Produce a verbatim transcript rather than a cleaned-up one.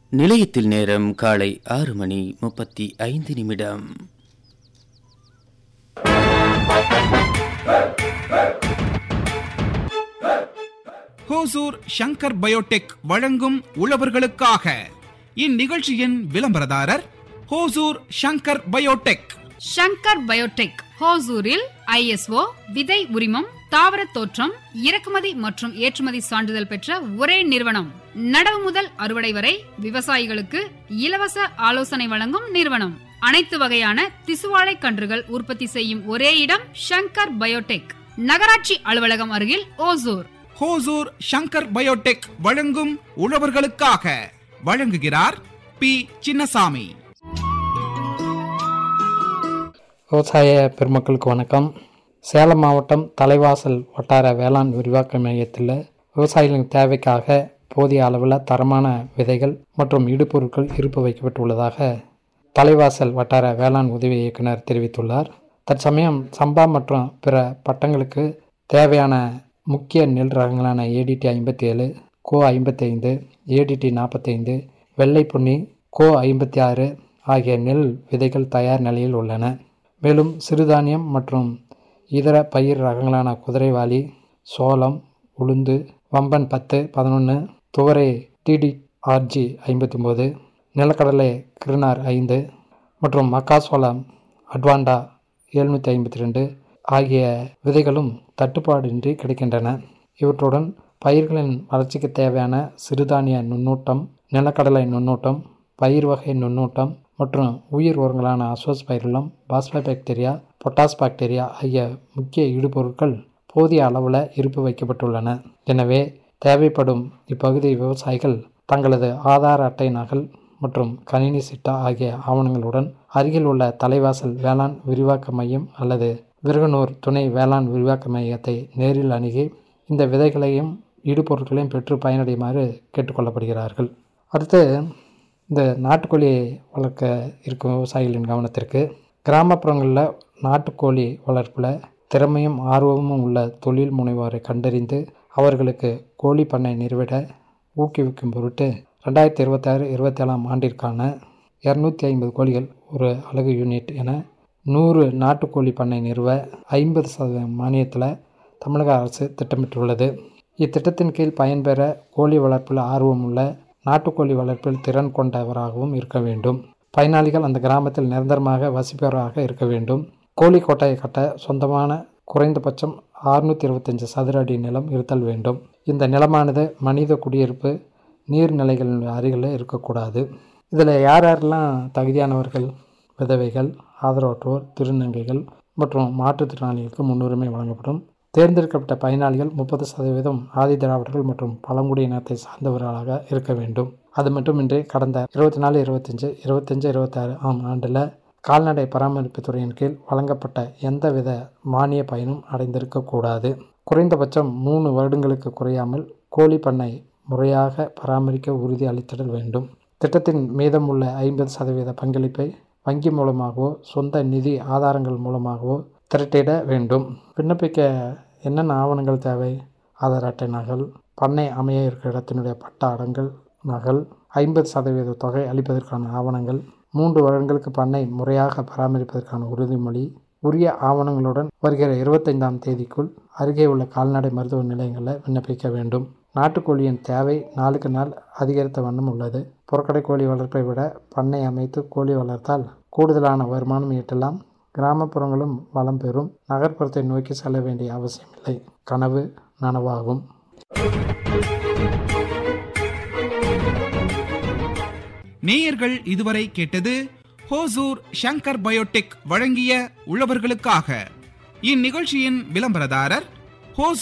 நிலையத்தில் நேரம் காலை ஆறு மணி முப்பத்தி ஐந்து நிமிடம். ஹோசூர் ஷங்கர் பயோடெக் வழங்கும் உழவர்களுக்காக இந்நிகழ்ச்சியின் விளம்பரதாரர் Hosur Shankar Biotech. Shankar Biotech ஹோசூரில் ISO விதை உரிமம், தாவர தோற்றம், இறக்குமதி மற்றும் ஏற்றுமதி சான்றிதழ் பெற்ற ஒரே நிறுவனம். நடவு முதல் அறுவடை வரை விவசாயிகளுக்கு இலவச ஆலோசனை வழங்கும் நிறுவனம். அனைத்து வகையான திசுவாழை கன்றுகள் உற்பத்தி செய்யும் ஒரே இடம் ஷங்கர் பயோடெக். நகராட்சி அலுவலகம் அருகில் ஓசூர். ஹோசூர் ஷங்கர் பயோடெக் வழங்கும் உழவர்களுக்காக வழங்குகிறார் பி சின்னசாமி. விவசாய பெருமக்களுக்கு வணக்கம். சேலம் மாவட்டம் தலைவாசல் வட்டார வேளாண் விரிவாக்க மையத்தில் விவசாயிகளின் தேவைக்காக போதிய அளவில் தரமான விதைகள் மற்றும் இடுபொருட்கள் இருப்பு வைக்கப்பட்டுள்ளதாக தலைவாசல் வட்டார வேளாண் உதவி இயக்குனர் தெரிவித்துள்ளார். தற்சமயம் சம்பா மற்றும் பிற பட்டங்களுக்கு தேவையான முக்கிய நெல் ரகங்களான ஏடிடி ஐம்பத்தி ஏழு, கோ ஐம்பத்தி ஐந்து, ஏடிடி நாற்பத்தைந்து, வெள்ளை பொன்னி, கோ ஐம்பத்தி ஆறு ஆகிய நெல் விதைகள் தயார் நிலையில் உள்ளன. மேலும் சிறுதானியம் மற்றும் இதர பயிர் ரகங்களான குதிரைவாலி, சோளம், உளுந்து, வம்பன் பத்து, பதினொன்று, துவரை டிடிஆர்ஜி ஐம்பத்தி ஒம்பது, நிலக்கடலை கிருனார் ஐந்து மற்றும் மக்காசோளம் அட்வாண்டா எழுநூற்றி ஐம்பத்தி ரெண்டு ஆகிய விதைகளும் தட்டுப்பாடின்றி கிடைக்கின்றன. இவற்றுடன் பயிர்களின் வளர்ச்சிக்கு தேவையான சிறுதானிய நுண்ணூட்டம், நிலக்கடலை நுண்ணூட்டம், பயிர் வகை நுண்ணூட்டம் மற்றும் உயிர் உரங்களான அசோஸ்பைரிலம், பாஸ்போபாக்டீரியா, பொட்டாஸ் பாக்டீரியா ஆகிய முக்கிய இடுபொருட்கள் போதிய அளவில் இருப்பு வைக்கப்பட்டுள்ளன. எனவே தேவைப்படும் இப்பகுதி விவசாயிகள் தங்களது ஆதார அட்டை நகல் மற்றும் கணினி சிட்டா ஆகிய ஆவணங்களுடன் அருகில் உள்ள தலைவாசல் வேளாண் விரிவாக்க மையம் அல்லது விருகனூர் துணை வேளாண் விரிவாக்க மையத்தை நேரில் அணுகி இந்த விதைகளையும் இடுபொருட்களையும் பெற்று பயனடையுமாறு கேட்டுக்கொள்ளப்படுகிறார்கள். அடுத்து இந்த நாட்டுக்கோழி வளர்க்க இருக்கும் விவசாயிகளின் கவனத்திற்கு, கிராமப்புறங்களில் நாட்டுக்கோழி வளர்ப்பில் திறமையும் ஆர்வமும் உள்ள தொழில் முனைவோரை கண்டறிந்து அவர்களுக்கு கோழி பண்ணை நிறுவிட ஊக்குவிக்கும் பொருட்டு ரெண்டாயிரத்தி இருபத்தாறு இருபத்தேழாம் ஆண்டிற்கான இரநூத்தி ஐம்பது கோழிகள் ஒரு அலகு யூனிட் என நூறு நாட்டுக்கோழி பண்ணை நிறுவ ஐம்பது சதவீதம் மானியத்தில் தமிழக அரசு திட்டமிட்டுள்ளது. இத்திட்டத்தின் கீழ் பயன்பெற கோழி வளர்ப்பில் ஆர்வமுள்ள நாட்டுக்கோழி வளர்ப்பில் திறன் கொண்டவராகவும் இருக்க வேண்டும். பயனாளிகள் அந்த கிராமத்தில் நிரந்தரமாக வசிப்பவராக இருக்க வேண்டும். கோழி கோட்டையை கட்ட சொந்தமான குறைந்தபட்சம் அறுநூற்றி இருபத்தஞ்சு சதுர அடி நிலம் இருத்தல் வேண்டும். இந்த நிலமானது மனித குடியிருப்பு நீர்நிலைகளின் அருகில் இருக்கக்கூடாது. இதில் யார் யாரெல்லாம் தகுதியானவர்கள்? விதவைகள், ஆதரவற்றோர், திருநங்கைகள் மற்றும் மாற்றுத்திறனாளிகளுக்கு முன்னுரிமை வழங்கப்படும். தேர்ந்தெடுக்கப்பட்ட பயனாளிகள் முப்பது சதவீதம் ஆதி திராவிடர்கள் மற்றும் பழங்குடியினத்தை சார்ந்தவர்களாக இருக்க வேண்டும். அது மட்டுமின்றி கடந்த இருபத்தி நாலு இருபத்தஞ்சு இருபத்தஞ்சு இருபத்தாறு ஆம் ஆண்டில் கால்நடை பராமரிப்பு துறையின் கீழ் வழங்கப்பட்ட எந்தவித மானிய பயனும் அடைந்திருக்கக்கூடாது. குறைந்தபட்சம் மூணு வருடங்களுக்கு குறையாமல் கோழி பண்ணை முறையாக பராமரிக்க உறுதி அளித்திடல் வேண்டும். திட்டத்தின் மீதமுள்ள ஐம்பது சதவீத பங்களிப்பை வங்கி மூலமாகவோ சொந்த நிதி ஆதாரங்கள் மூலமாகவோ திரட்டிட வேண்டும். விண்ணப்பிக்க என்னென்ன ஆவணங்கள் தேவை? ஆதார் அட்டை நகல், பண்ணை அமைய இருக்கிற இடத்தினுடைய பட்ட அடங்கல் நகல், ஐம்பது சதவீத தொகை அளிப்பதற்கான ஆவணங்கள், மூன்று வருடங்களுக்கு பண்ணை முறையாக பராமரிப்பதற்கான உறுதிமொழி, உரிய ஆவணங்களுடன் வருகிற இருபத்தைந்தாம் தேதிக்குள் அருகே உள்ள கால்நடை மருத்துவ நிலையங்களில் விண்ணப்பிக்க வேண்டும். நாட்டுக்கோழியின் தேவை நாளுக்கு நாள் அதிகரித்த வண்ணம் உள்ளது. புறக்கடை கோழி வளர்ப்பை விட பண்ணை அமைத்து கோழி வளர்த்தால் கூடுதலான வருமானம் ஈட்டலாம். கிராமப்புறங்களும் வளம் பெறும். நகர்ப்புறத்தை நோக்கி செல்ல வேண்டிய அவசியமில்லை. கனவு நனவாகும். நேயர்கள் இதுவரை கேட்டது ஹோசூர் ஷங்கர் பயோடெக் வழங்கிய உழவர்களுக்காக. இந்நிகழ்ச்சியின் விளம்பரதாரர் ஹோசூர்